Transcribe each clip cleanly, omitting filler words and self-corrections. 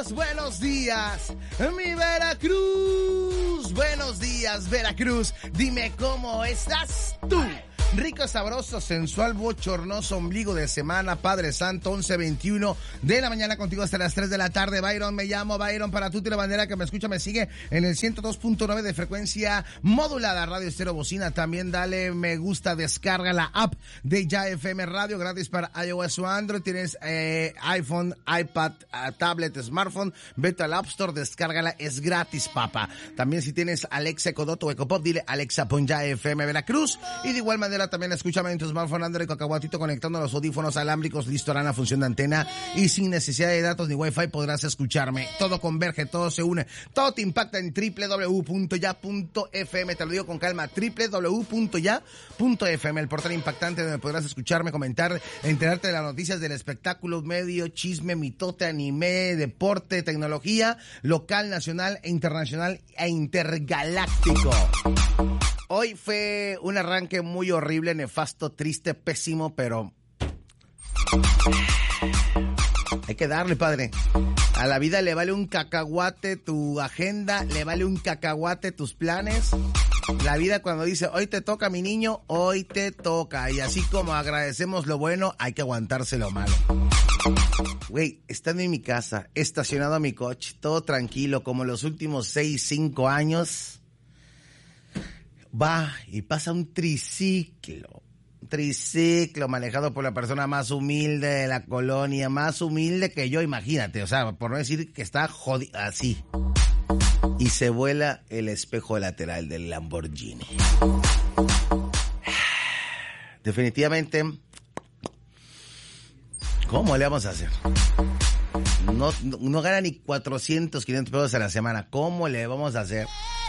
buenos días, mi Veracruz. Buenos días, Veracruz. Dime cómo estás tú. Rico, sabroso, sensual, bochornoso, ombligo de semana, Padre Santo, 11:21 de la mañana contigo hasta las 3 de la tarde. Byron, me llamo Byron, para tú, la bandera que me escucha, me sigue en el 102.9 de frecuencia modulada, Radio Estéreo Bocina. También dale me gusta, descarga la app de Ya FM Radio, gratis para iOS o Android. Tienes iPhone, iPad, tablet, smartphone, vete al App Store, descárgala, es gratis, papá. También si tienes Alexa, Ecodoto o Ecopop, dile Alexa, pon Ya FM Veracruz. Y de igual manera también escúchame en tu smartphone Android, cacahuatito, conectando los audífonos alámbricos, listo, harán la función de antena y sin necesidad de datos ni wifi podrás escucharme. Todo converge, todo se une, todo te impacta en www.ya.fm. Te lo digo con calma, www.ya.fm, el portal impactante donde podrás escucharme, comentar, enterarte de las noticias del espectáculo, medio, chisme, mitote, anime, deporte, tecnología, local, nacional, internacional e intergaláctico. Hoy fue un arranque muy horrible, nefasto, triste, pésimo, pero hay que darle, padre. A la vida le vale un cacahuate tu agenda, le vale un cacahuate tus planes. La vida cuando dice, hoy te toca, mi niño, hoy te toca. Y así como agradecemos lo bueno, hay que aguantarse lo malo. Güey, estando en mi casa, estacionado a mi coche, todo tranquilo, como los últimos 5 años... Va y pasa un triciclo manejado por la persona más humilde de la colonia, más humilde que yo, imagínate, o sea, por no decir que está jodido, así. Y se vuela el espejo lateral del Lamborghini. Definitivamente, ¿cómo le vamos a hacer? No gana ni 400, 500 pesos a la semana, ¿cómo le vamos a hacer?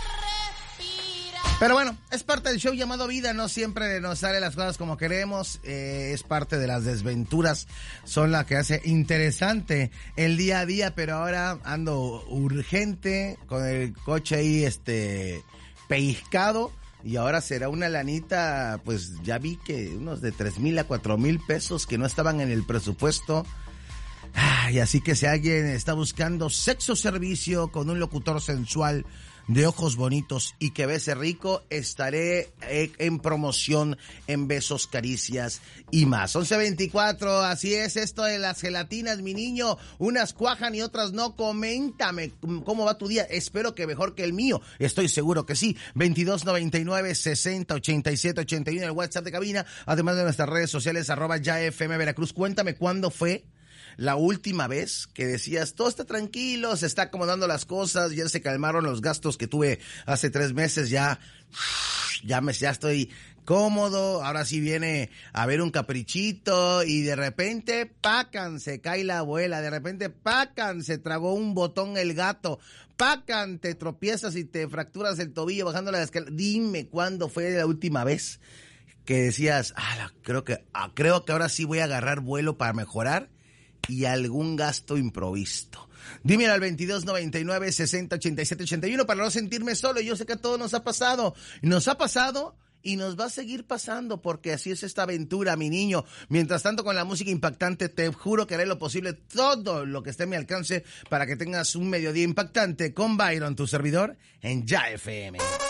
Pero bueno, es parte del show llamado vida, no siempre nos salen las cosas como queremos, es parte de las desventuras, son las que hace interesante el día a día, pero ahora ando urgente, con el coche ahí pellizcado, y ahora será una lanita, pues ya vi que unos de 3,000 a 4,000 pesos que no estaban en el presupuesto. Y así que si alguien está buscando sexo servicio con un locutor sensual, de ojos bonitos y que bese rico, estaré en promoción en Besos, Caricias y más. 11:24, así es esto de las gelatinas, mi niño. Unas cuajan y otras no. Coméntame cómo va tu día. Espero que mejor que el mío. Estoy seguro que sí. 2299-60-87-81, el WhatsApp de cabina. Además de nuestras redes sociales, @YaFM Veracruz. Cuéntame cuándo fue la última vez que decías, todo está tranquilo, se está acomodando las cosas, ya se calmaron los gastos que tuve hace 3 meses, ya estoy cómodo, ahora sí viene a ver un caprichito y de repente, ¡pacan!, se cae la abuela, de repente, ¡pacan!, se tragó un botón el gato, ¡pacan!, te tropiezas y te fracturas el tobillo bajando la escalera. Dime cuándo fue la última vez que decías, creo que ahora sí voy a agarrar vuelo para mejorar, y algún gasto improvisto. Dime al 2299-60-87-81 para no sentirme solo. Yo sé que a todos nos ha pasado y nos va a seguir pasando, porque así es esta aventura, mi niño. Mientras tanto, con la música impactante, te juro que haré lo posible, todo lo que esté a mi alcance, para que tengas un mediodía impactante con Byron, tu servidor, en Ya FM.